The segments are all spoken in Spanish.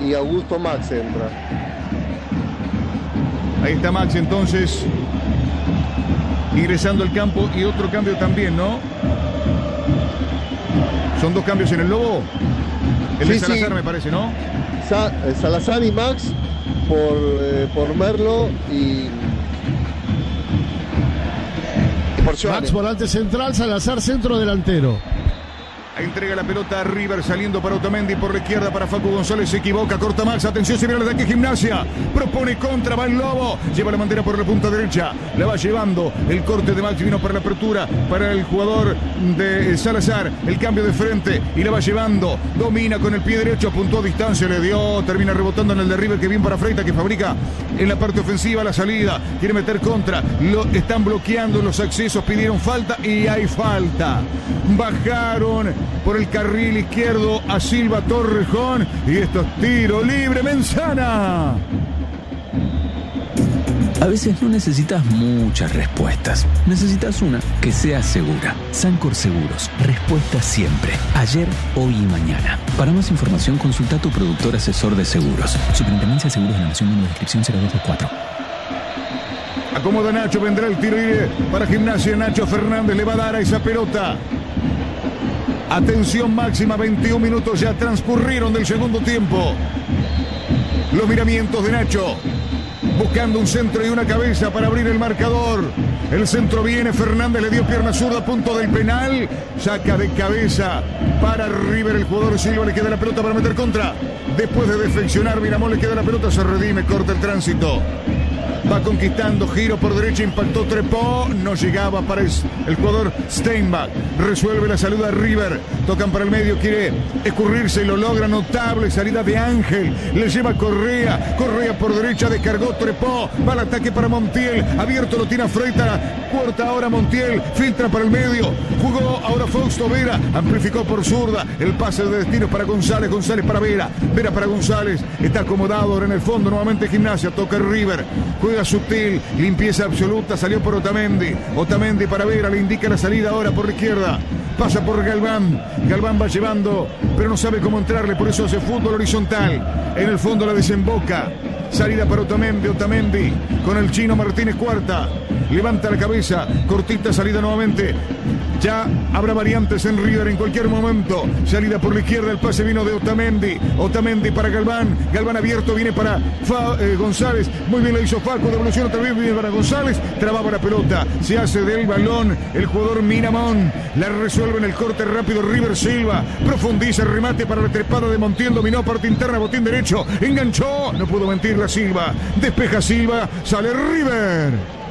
y Augusto Max entra. Ahí está Max entonces ingresando al campo y otro cambio también, ¿no? Son dos cambios en el Lobo. El de Salazar, me parece, ¿no? Salazar y Max por Merlo y por Joane. Max volante central, Salazar centro delantero. Entrega la pelota a River, saliendo para Otamendi por la izquierda para Facu González, se equivoca, corta Max, atención, se viene el ataque Gimnasia, propone contra, va el Lobo, lleva la bandera por la punta derecha, la va llevando, el corte de Max vino para la apertura, para el jugador de Salazar, el cambio de frente y la va llevando, domina con el pie derecho, apuntó a distancia, le dio, termina rebotando en el de River, que bien para Freita, que fabrica en la parte ofensiva la salida, quiere meter contra, lo están bloqueando los accesos, pidieron falta y hay falta, bajaron por el carril izquierdo a Silva Torrejón y esto es tiro libre. Menzana. A veces no necesitas muchas respuestas, necesitas una que sea segura. Sancor Seguros, respuesta siempre, ayer, hoy y mañana. Para más información consulta a tu productor asesor de seguros. Superintendencia de Seguros de la Nación, número de inscripción 0224. Acomoda Nacho, vendrá el tiro libre para Gimnasia. Nacho Fernández le va a dar a esa pelota. Atención máxima, 21 minutos ya transcurrieron del segundo tiempo. Los miramientos de Nacho, buscando un centro y una cabeza para abrir el marcador. El centro viene, Fernández le dio pierna zurda, punto del penal. Saca de cabeza para River el jugador Silva, le queda la pelota para meter contra. Después de defeccionar, Miramón le queda la pelota, se redime, corta el tránsito. Va conquistando, giro por derecha, impactó, trepó, no llegaba para el jugador Steinbach. Resuelve la salida a River, tocan para el medio, quiere escurrirse y lo logra, notable salida de Ángel, le lleva Correa, Correa por derecha, descargó, trepó, va al ataque para Montiel, abierto lo tiene a Freita, corta ahora Montiel, filtra para el medio, jugó ahora Fausto Vera, amplificó por zurda, el pase de destino para González, González para Vera, Vera para González, está acomodado ahora en el fondo, nuevamente Gimnasia, toca River, juega sutil, limpieza absoluta, salió por Otamendi, Otamendi para Vera, le indica la salida ahora por la izquierda, pasa por Galván, Galván va llevando, pero no sabe cómo entrarle, por eso hace fútbol horizontal, en el fondo la desemboca, salida para Otamendi, Otamendi, con el chino Martínez Cuarta, levanta la cabeza, cortita salida nuevamente, ya habrá variantes en River en cualquier momento, salida por la izquierda, el pase vino de Otamendi, Otamendi para Galván, Galván abierto, viene para González, muy bien lo hizo Facu, devolución otra vez, viene para González, trababa la pelota, se hace del balón, el jugador Miramón, la resuelve en el corte rápido River Silva, profundiza el remate para la trepada de Montiel, dominó parte interna, botín derecho, enganchó, no pudo mentir la Silva, despeja Silva, sale River.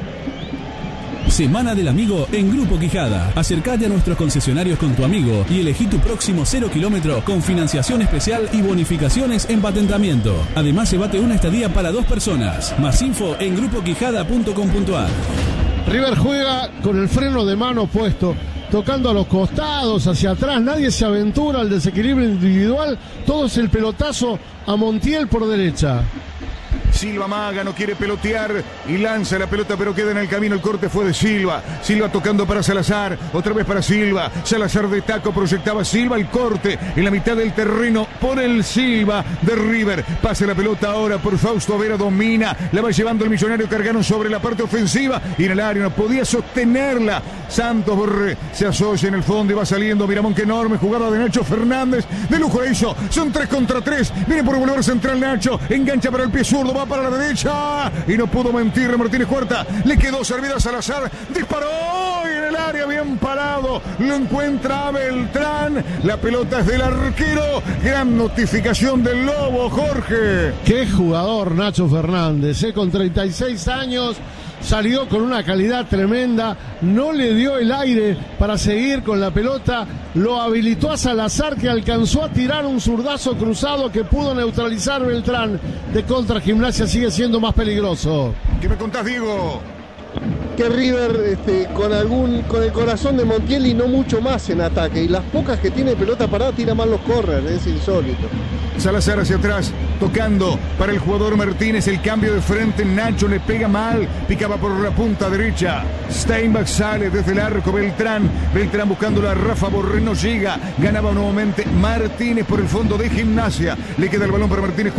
Semana del Amigo en Grupo Quijada. Acércate a nuestros concesionarios con tu amigo y elegí tu próximo 0 kilómetro con financiación especial y bonificaciones en patentamiento. Además, llévate una estadía para 2 personas. Más info en grupoquijada.com.ar. River juega con el freno de mano puesto, tocando a los costados, hacia atrás, nadie se aventura al desequilibrio individual, todo es el pelotazo a Montiel por derecha. Silva amaga, no quiere pelotear y lanza la pelota, pero queda en el camino. El corte fue de Silva. Silva tocando para Salazar, otra vez para Silva. Salazar de taco, proyectaba Silva, el corte en la mitad del terreno por el Silva de River. Pasa la pelota ahora por Fausto Vera, domina, la va llevando el millonario, cargaron sobre la parte ofensiva y en el área no podía sostenerla. Santos Borré se asocia en el fondo y va saliendo. Miramón, qué enorme jugada de Nacho Fernández, de lujo la hizo, son 3 contra 3, viene por el volver central Nacho, engancha para el pie zurdo, va para la derecha y no pudo mentir Martínez Cuarta, le quedó servida a Salazar, disparó y en el área bien parado, lo encuentra Beltrán, la pelota es del arquero, gran notificación del Lobo, Jorge. Qué jugador Nacho Fernández, con 36 años, salió con una calidad tremenda, no le dio el aire para seguir con la pelota, lo habilitó a Salazar, que alcanzó a tirar un zurdazo cruzado que pudo neutralizar Beltrán. De contra, Gimnasia sigue siendo más peligroso. ¿Qué me contás, Diego? Que River con el corazón de Montiel y no mucho más en ataque, y las pocas que tiene pelota parada tira mal los corners, es insólito. Salazar hacia atrás, tocando para el jugador Martínez, el cambio de frente, Nacho le pega mal, picaba por la punta derecha, Steinbach sale desde el arco, Beltrán buscando la Rafa Borré, no llega, ganaba nuevamente Martínez por el fondo de Gimnasia, le queda el balón para Martínez.